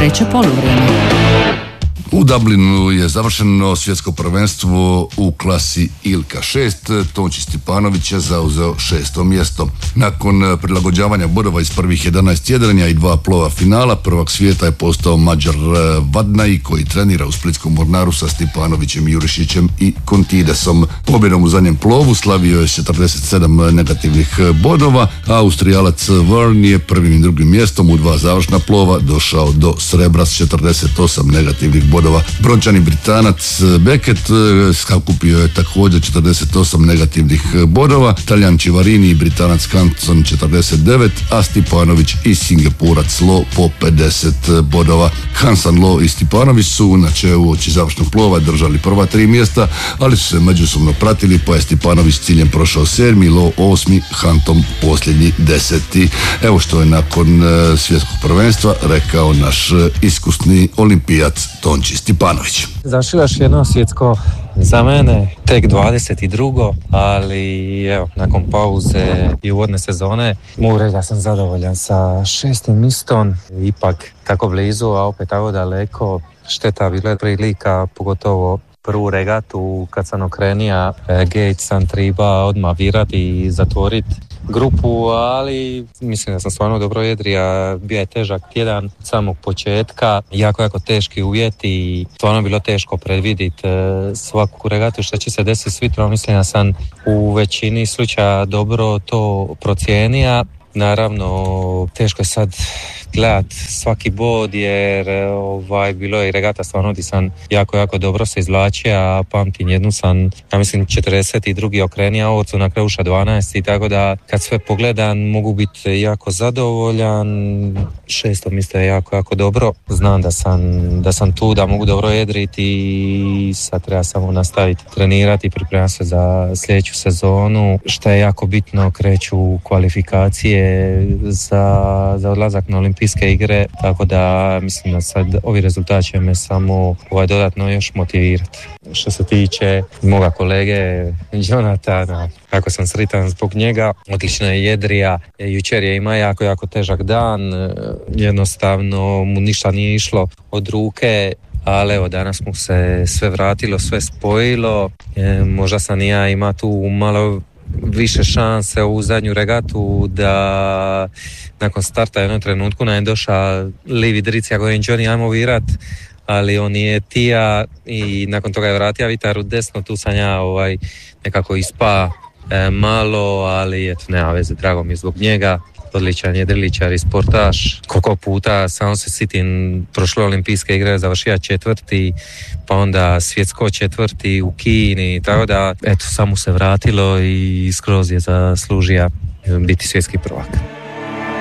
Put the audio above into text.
treće poluvrijeme. U Dublinu je završeno svjetsko prvenstvo u klasi Ilka 6. Tonči Stipanović je zauzeo 6. mjesto. Nakon prilagođavanja bodova iz prvih 11 jedrenja i 2 plova finala, prvak svijeta je postao Mađar Vadnaj, koji trenira u Splitskom Mornaru sa Stipanovićem, Jurišićem i Kontidesom. Pobjedom u zadnjem plovu slavio je 47 negativnih bodova. Austrijalac Verne je prvim i drugim mjestom u 2 završna plova došao do srebra s 48 negativnih bodova. Brončani Britanac Beckett sakupio je također 48 negativnih bodova, Talijan Civarini i Britanac Hanson 49, a Stipanović i Singapurac Lo po 50 bodova. Hansan, Lo i Stipanović su na čelu uoči završnog plova držali prva 3 mjesta, ali su se međusobno pratili, pa je Stipanović ciljem prošao 7, Lo 8, Hantom posljednji 10. Evo što je nakon svjetskog prvenstva rekao naš iskusni olimpijac Tonči Stipanović. Završilo još jedno svjetsko za mene, tek 22. ali evo, nakon pauze i uvodne sezone mogu reći da sam zadovoljan sa 6. mjestom, ipak tako blizu, a opet tako daleko. Šteta bila je prilika, pogotovo prvu regatu kad sam okrenija, Gate sam treba odmah virati i zatvoriti grupu, ali mislim da sam stvarno dobro jedrija. Bio je težak tjedan samog početka, jako teški uvjeti i stvarno bilo teško predvidjeti svaku regatu što će se desiti s vitrom. Mislim da sam u većini slučaja dobro to procijenija. Naravno, teško je sad gledat svaki bod jer bilo je i regata stvarno gdje sam jako dobro se izvlačio, a pamtim jednu sam, ja mislim 42. okrenija ovocu na kreuša 12 i tako da kad sve pogledam mogu biti jako zadovoljan. 6. mjesto je jako dobro. Znam da sam tu, da mogu dobro jedriti i sad treba samo nastaviti trenirati i pripremati se za sljedeću sezonu. Što je jako bitno, kreću kvalifikacije za odlazak na olimpijske igre, tako da mislim da sad ovi rezultati će me samo dodatno još motivirati. Što se tiče moga kolege Jonatana, jako sam sretan zbog njega, odlična je jedrija, jučer je imao jako težak dan, jednostavno mu ništa nije išlo od ruke, ali evo danas mu se sve vratilo, sve spojilo, možda sam i ja ima tu malo više šanse u zadnju regatu da nakon starta jednom trenutku nam je došao Livi Dricija govorim Johnny ajmo virat, ali on je tija i nakon toga je vratio vitar u desno, tu sam ja nekako ispa malo, ali eto nema veze, drago mi je zbog njega. Odličan jedriličar i sportaš. Koliko puta samo se sitim prošle olimpijske igre završio 4, pa onda svjetsko 4 u Kini, tako da eto samo se vratilo i skroz je zaslužio biti svjetski prvak.